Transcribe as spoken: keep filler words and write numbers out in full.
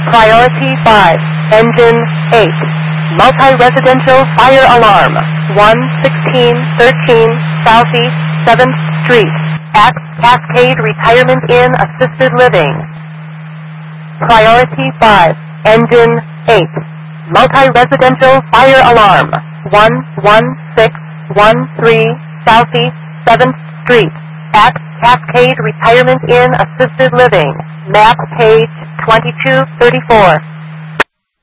Priority five, Engine eight, Multi-Residential Fire Alarm, one sixteen thirteen Southeast seventh Street, at Cascade Retirement Inn Assisted Living. Priority five, Engine eight, Multi-Residential Fire Alarm, one one six one three Southeast seventh Street, at Cascade Retirement Inn Assisted Living, map page twenty-two thirty-four.